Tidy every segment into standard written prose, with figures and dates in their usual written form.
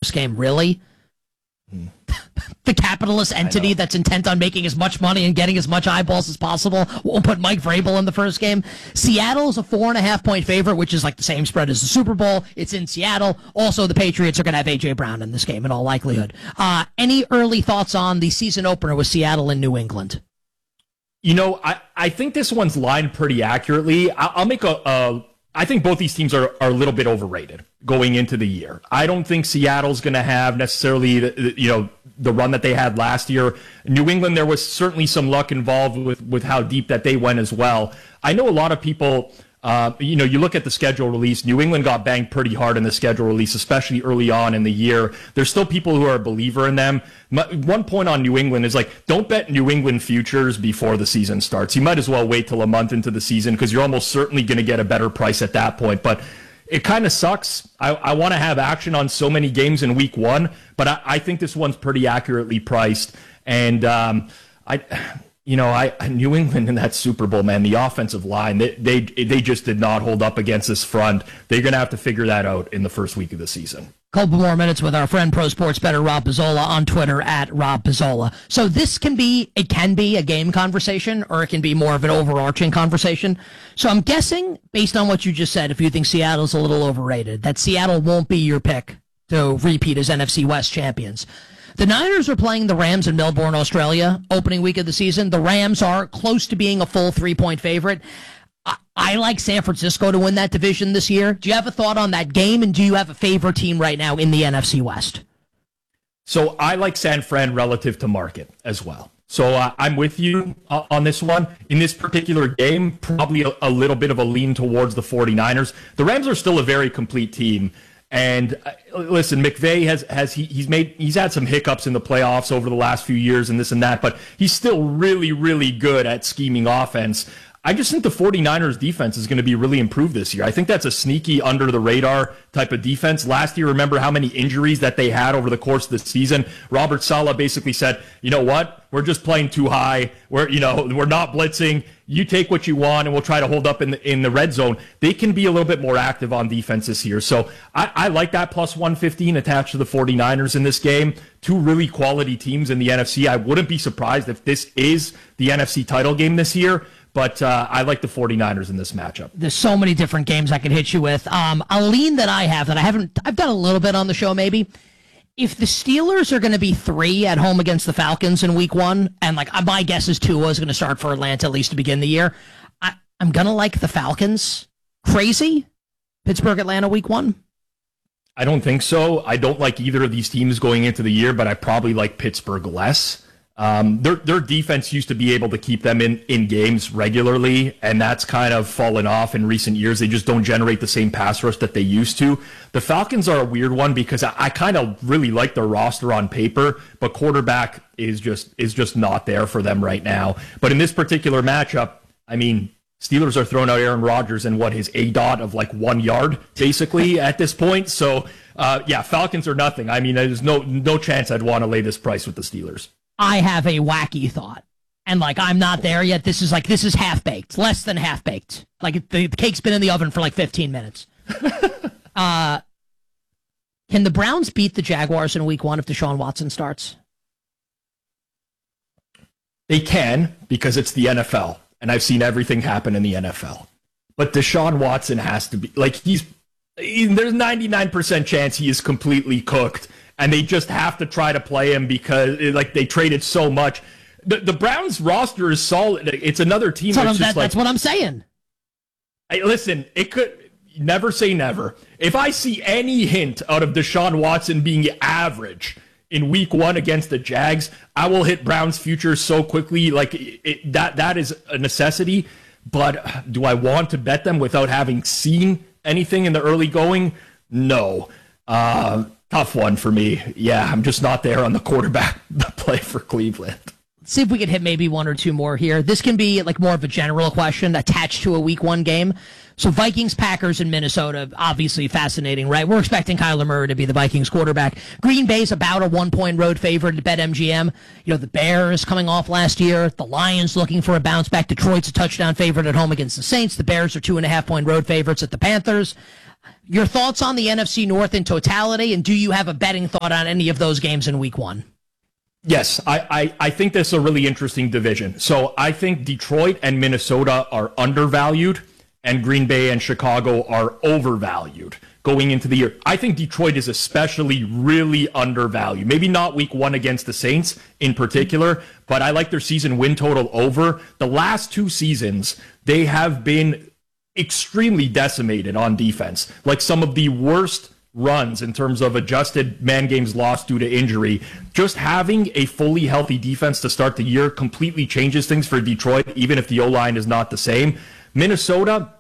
first game. Really? The capitalist entity that's intent on making as much money and getting as much eyeballs as possible won't put Mike Vrabel in the first game. Seattle's a 4.5-point favorite, which is like the same spread as the Super Bowl. It's in Seattle. Also, the Patriots are going to have A.J. Brown in this game in all likelihood. Any early thoughts on the season opener with Seattle and New England? You know, I think this one's lined pretty accurately. I'll make I think both these teams are a little bit overrated going into the year. I don't think Seattle's going to have necessarily, the run that they had last year. New England, there was certainly some luck involved with how deep that they went as well. I know a lot of people, you look at the schedule release, New England got banged pretty hard in the schedule release, especially early on in the year. There's still people who are a believer in them. One point on New England is don't bet New England futures before the season starts. You might as well wait till a month into the season because you're almost certainly going to get a better price at that point. But it kind of sucks. I want to have action on so many games in week one, but I think this one's pretty accurately priced. And New England in that Super Bowl, man, the offensive line, they just did not hold up against this front. They're going to have to figure that out in the first week of the season. Couple more minutes with our friend Pro Sports Bettor Rob Pizzola on Twitter at Rob Pizzola. So this can be a game conversation, or it can be more of an overarching conversation. So I'm guessing, based on what you just said, if you think Seattle's a little overrated, that Seattle won't be your pick to repeat as NFC West champions. The Niners are playing the Rams in Melbourne, Australia, opening week of the season. The Rams are close to being a full 3-point favorite. I like San Francisco to win that division this year. Do you have a thought on that game, and do you have a favorite team right now in the NFC West? So I like San Fran relative to market as well. So I'm with you on this one. In this particular game, probably a little bit of a lean towards the 49ers. The Rams are still a very complete team. And listen, McVay he's had some hiccups in the playoffs over the last few years and this and that, but he's still really, really good at scheming offense. I just think the 49ers defense is going to be really improved this year. I think that's a sneaky under the radar type of defense. Last year, remember how many injuries that they had over the course of the season? Robert Saleh basically said, you know what? We're just playing too high. We're not blitzing. You take what you want, and we'll try to hold up in the red zone. They can be a little bit more active on defense this year. So I like that plus 115 attached to the 49ers in this game. Two really quality teams in the NFC. I wouldn't be surprised if this is the NFC title game this year. But I like the 49ers in this matchup. There's so many different games I could hit you with. A lean that I have I've done a little bit on the show maybe. If the Steelers are going to be 3 at home against the Falcons in week 1, and my guess is Tua is going to start for Atlanta at least to begin the year, I'm going to like the Falcons. Crazy? Pittsburgh, Atlanta week 1? I don't think so. I don't like either of these teams going into the year, but I probably like Pittsburgh less. Their defense used to be able to keep them in games regularly, and that's kind of fallen off in recent years. They just don't generate the same pass rush that they used to. The Falcons are a weird one because I kind of really like their roster on paper, but quarterback is just not there for them right now. But in this particular matchup, I mean, Steelers are throwing out Aaron Rodgers and his ADOT of 1 yard basically at this point. So Falcons are nothing. I mean, there's no chance I'd want to lay this price with the Steelers. I have a wacky thought, and I'm not there yet. This is half baked, less than half baked. The cake's been in the oven for 15 minutes. Can the Browns beat the Jaguars in week 1 if Deshaun Watson starts? They can, because it's the NFL, and I've seen everything happen in the NFL. But Deshaun Watson has to be there's 99% chance he is completely cooked. And they just have to try to play him because they traded so much. The Browns roster is solid. It's another team that's what I'm saying. Listen, it could never say never. If I see any hint out of Deshaun Watson being average in week 1 against the Jags, I will hit Browns futures so quickly. That is a necessity. But do I want to bet them without having seen anything in the early going? No. Tough one for me. Yeah, I'm just not there on the quarterback play for Cleveland. Let's see if we could hit maybe 1 or 2 more here. This can be more of a general question attached to a week 1 game. So Vikings, Packers in Minnesota, obviously fascinating, right? We're expecting Kyler Murray to be the Vikings quarterback. Green Bay's about a 1-point road favorite at BetMGM. The Bears coming off last year. The Lions looking for a bounce back. Detroit's a touchdown favorite at home against the Saints. The Bears are 2.5-point road favorites at the Panthers. Your thoughts on the NFC North in totality, and do you have a betting thought on any of those games in week one? Yes, I think this is a really interesting division. So I think Detroit and Minnesota are undervalued, and Green Bay and Chicago are overvalued going into the year. I think Detroit is especially really undervalued. Maybe not week one against the Saints in particular, but I like their season win total over. The last 2 seasons, they have been extremely decimated on defense. Like some of the worst runs in terms of adjusted man games lost due to injury. Just having a fully healthy defense to start the year completely changes things for Detroit, even if the O-line is not the same. Minnesota,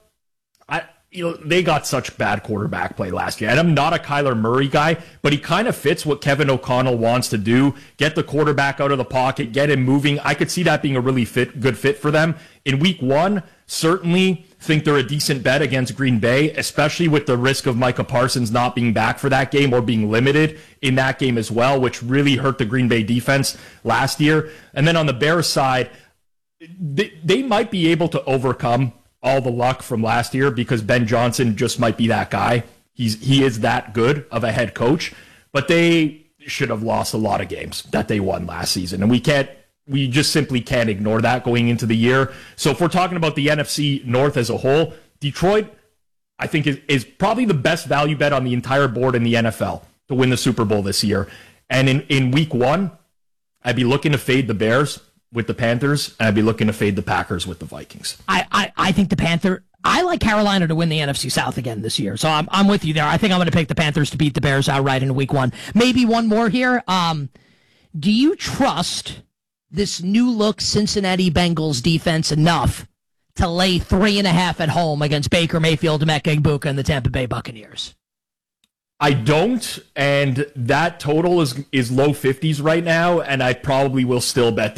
they got such bad quarterback play last year. And I'm not a Kyler Murray guy, but he kind of fits what Kevin O'Connell wants to do. Get the quarterback out of the pocket, get him moving. I could see that being a really good fit for them. In week one, certainly think they're a decent bet against Green Bay, especially with the risk of Micah Parsons not being back for that game or being limited in that game as well, which really hurt the Green Bay defense last year. And then on the Bears side, they might be able to overcome all the luck from last year because Ben Johnson just might be that guy. He is that good of a head coach, but they should have lost a lot of games that they won last season. And we just simply can't ignore that going into the year. So if we're talking about the NFC North as a whole, Detroit, I think is probably the best value bet on the entire board in the NFL to win the Super Bowl this year. And in week one, I'd be looking to fade the Bears with the Panthers, and I'd be looking to fade the Packers with the Vikings. I think I like Carolina to win the NFC South again this year, so I'm with you there. I think I'm going to pick the Panthers to beat the Bears outright in week one. Maybe one more here. Do you trust this new look Cincinnati Bengals defense enough to lay 3.5 at home against Baker Mayfield, Emeka Egbuka, and the Tampa Bay Buccaneers? I don't, and that total is low 50s right now, and I probably will still bet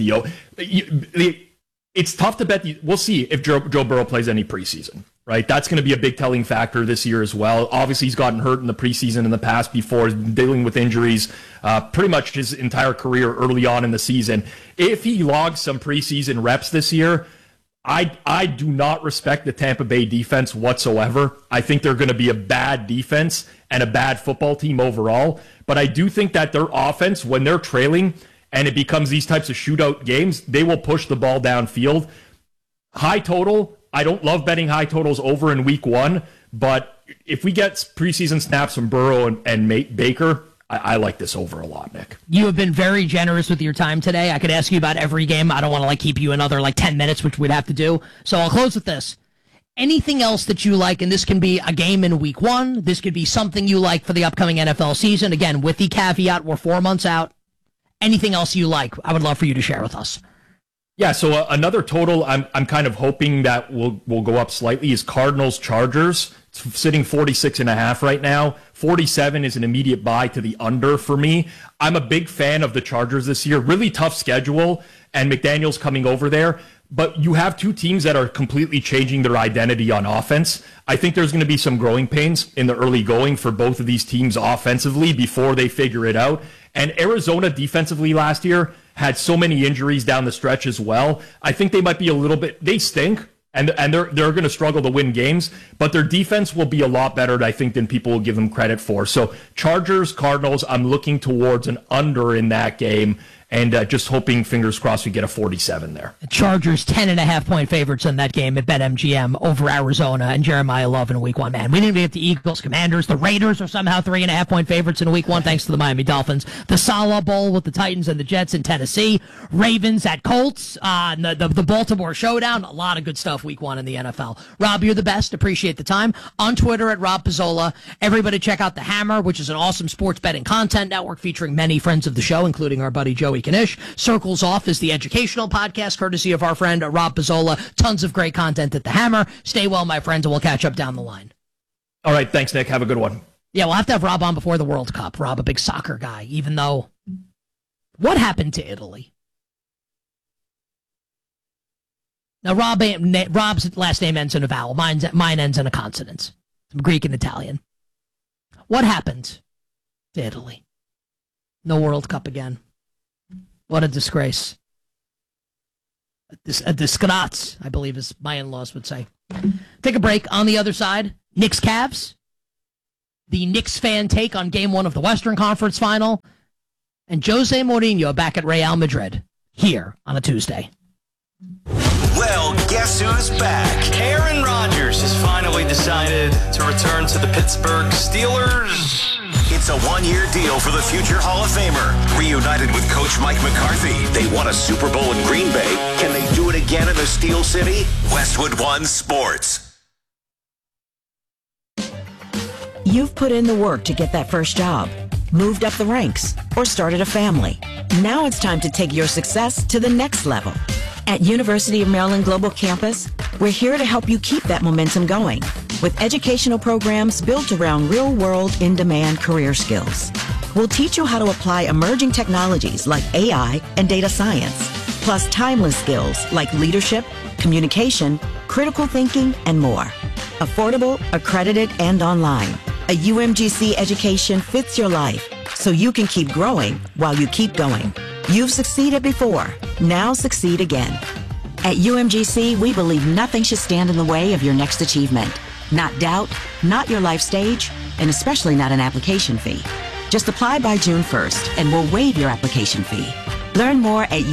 it's tough to bet. We'll see if Joe Burrow plays any preseason, right? That's going to be a big telling factor this year as well. Obviously, he's gotten hurt in the preseason in the past before, dealing with injuries pretty much his entire career early on in the season. If he logs some preseason reps this year, I do not respect the Tampa Bay defense whatsoever. I think they're going to be a bad defense and a bad football team overall. But I do think that their offense, when they're trailing and it becomes these types of shootout games, they will push the ball downfield. High total, I don't love betting high totals over in week one, but if we get preseason snaps from Burrow and Baker, I like this over a lot, Nick. You have been very generous with your time today. I could ask you about every game. I don't want to keep you another 10 minutes, which we'd have to do. So I'll close with this. Anything else that you like, and this can be a game in week one. This could be something you like for the upcoming NFL season. Again, with the caveat, we're 4 months out. Anything else you like, I would love for you to share with us. Yeah, so another total I'm kind of hoping that will go up slightly is Cardinals-Chargers. It's sitting 46.5 right now. 47 is an immediate buy to the under for me. I'm a big fan of the Chargers this year. Really tough schedule, and McDaniel's coming over there. But you have two teams that are completely changing their identity on offense. I think there's going to be some growing pains in the early going for both of these teams offensively before they figure it out. And Arizona defensively last year had so many injuries down the stretch as well. I think they might be a little bit, they stink. And they're going to struggle to win games, but their defense will be a lot better, I think, than people will give them credit for. So Chargers, Cardinals, I'm looking towards an under in that game, and just hoping, fingers crossed, we get a 47 there. Chargers 10.5-point favorites in that game at BetMGM over Arizona and Jeremiah Love in week one. Man, we didn't even get the Eagles, Commanders. The Raiders are somehow 3.5-point favorites in week one, thanks to the Miami Dolphins. The Salah Bowl with the Titans and the Jets in Tennessee. Ravens at Colts. The Baltimore Showdown. A lot of good stuff week one in the NFL. Rob, you're the best. Appreciate the time. On Twitter at Rob Pizzola. Everybody check out The Hammer, which is an awesome sports betting content network featuring many friends of the show, including our buddy Joey Kanish. Circles Off is the educational podcast, courtesy of our friend Rob Pizzola. Tons of great content at The Hammer. Stay well, my friends, and we'll catch up down the line. All right, thanks, Nick. Have a good one. Yeah, we'll have to have Rob on before the World Cup. Rob, a big soccer guy, even though... What happened to Italy? Now, Rob's last name ends in a vowel. Mine ends in a consonant. I'm Greek and Italian. What happened to Italy? No World Cup again. What a disgrace. A disgrace, I believe, as my in-laws would say. Take a break. On the other side, Knicks Cavs. the Knicks fan take on Game 1 of the Western Conference Final, and Jose Mourinho back at Real Madrid here on a Tuesday. Well, guess who's back? Aaron Rodgers has finally decided to return to the Pittsburgh Steelers. It's a one-year deal for the future Hall of Famer. Reunited with Coach Mike McCarthy, they won a Super Bowl in Green Bay. Can they do it again in the Steel City? Westwood One Sports. You've put in the work to get that first job, moved up the ranks, or started a family. Now it's time to take your success to the next level. At University of Maryland Global Campus, we're here to help you keep that momentum going with educational programs built around real-world, in-demand career skills. We'll teach you how to apply emerging technologies like AI and data science, plus timeless skills like leadership, communication, critical thinking, and more. Affordable, accredited, and online. A UMGC education fits your life so you can keep growing while you keep going. You've succeeded before. Now succeed again. At UMGC, we believe nothing should stand in the way of your next achievement. Not doubt, not your life stage, and especially not an application fee. Just apply by June 1st and we'll waive your application fee. Learn more at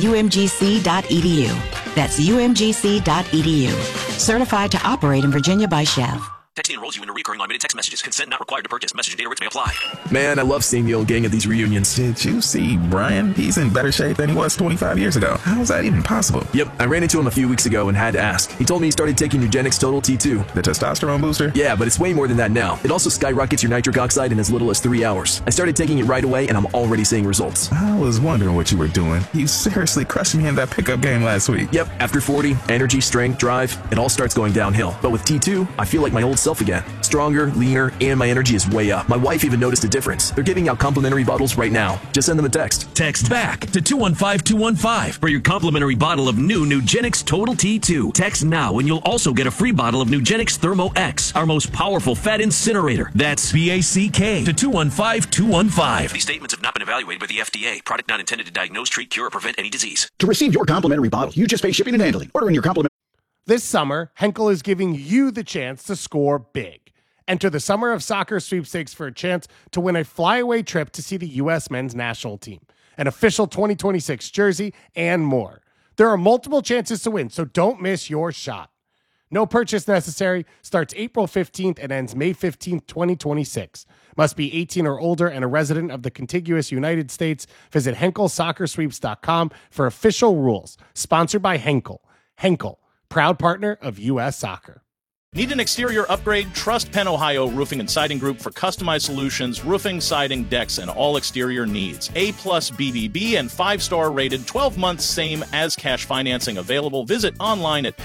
umgc.edu. That's umgc.edu. Certified to operate in Virginia by Chev. Texting enrolls you in recurring unlimited text messages. Consent not required to purchase. Message and data rates may apply. Man, I love seeing the old gang at these reunions. Did you see Brian? He's in better shape than he was 25 years ago. How is that even possible? Yep, I ran into him a few weeks ago and had to ask. He told me he started taking Nugenix Total T2. The testosterone booster? Yeah, but it's way more than that now. It also skyrockets your nitric oxide in as little as 3 hours. I started taking it right away and I'm already seeing results. I was wondering what you were doing. You seriously crushed me in that pickup game last week. Yep, after 40, energy, strength, drive, it all starts going downhill. But with T2, I feel like my old self again. Stronger, leaner, and my energy is way up. My wife even noticed a difference. They're giving out complimentary bottles right now. Just send them a text. Text BACK to 215215 for your complimentary bottle of new Nugenix Total T2. Text now and you'll also get a free bottle of Nugenix Thermo X, our most powerful fat incinerator. That's BACK to 215215. These statements have not been evaluated by the FDA. Product not intended to diagnose, treat, cure, or prevent any disease. To receive your complimentary bottle, you just pay shipping and handling. Order in your complimentary. This summer, Henkel is giving you the chance to score big. Enter the Summer of Soccer sweepstakes for a chance to win a flyaway trip to see the U.S. men's national team, an official 2026 jersey, and more. There are multiple chances to win, so don't miss your shot. No purchase necessary. Starts April 15th and ends May 15th, 2026. Must be 18 or older and a resident of the contiguous United States. Visit HenkelSoccerSweeps.com for official rules. Sponsored by Henkel. Henkel, proud partner of U.S. Soccer. Need an exterior upgrade? Trust Penn Ohio Roofing and Siding Group for customized solutions, roofing, siding, decks, and all exterior needs. A+ BBB and 5-star rated, 12 months same as cash financing available. Visit online at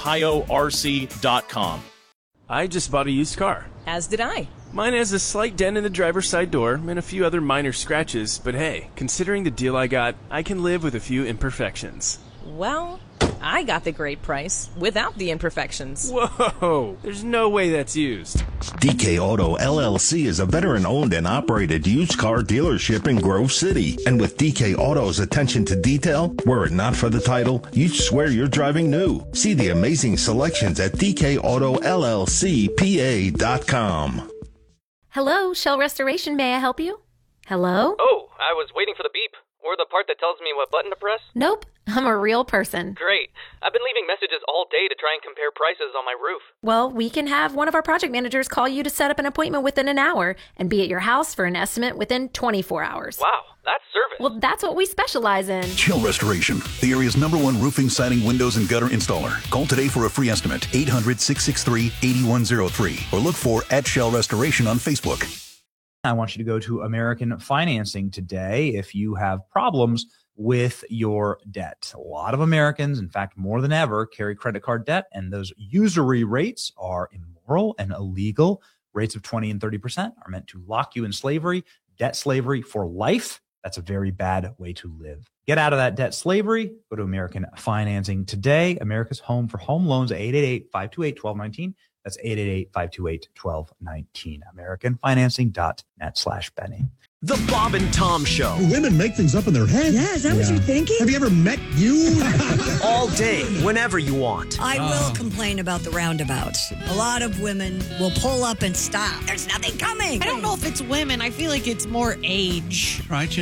pennohiorc.com. I just bought a used car. As did I. Mine has a slight dent in the driver's side door and a few other minor scratches, but hey, considering the deal I got, I can live with a few imperfections. Well, I got the great price without the imperfections. Whoa, there's no way that's used. DK Auto LLC is a veteran-owned and operated used car dealership in Grove City. And with DK Auto's attention to detail, were it not for the title, you'd swear you're driving new. See the amazing selections at DKAutoLLCPA.com. Hello, Shell Restoration. May I help you? Hello? Oh, I was waiting for the beep. Or the part that tells me what button to press? Nope, I'm a real person. Great. I've been leaving messages all day to try and compare prices on my roof. Well, we can have one of our project managers call you to set up an appointment within an hour and be at your house for an estimate within 24 hours. Wow, that's service. Well, that's what we specialize in. Shell Restoration, the area's #1 roofing, siding, windows, and gutter installer. Call today for a free estimate, 800-663-8103, or look for @Shell Restoration on Facebook. I want you to go to American Financing today if you have problems with your debt. A lot of Americans, in fact, more than ever, carry credit card debt, and those usury rates are immoral and illegal. Rates of 20 and 30% are meant to lock you in slavery, debt slavery for life. That's a very bad way to live. Get out of that debt slavery. Go to American Financing today. America's home for home loans, 888-528-1219. That's 888-528-1219. AmericanFinancing.net/Benny. The Bob and Tom Show. Women make things up in their head. Yeah, is that what you're thinking? Have you ever met you? All day, whenever you want. I will complain about the roundabouts. A lot of women will pull up and stop. There's nothing coming. I don't know if it's women. I feel like it's more age. Right.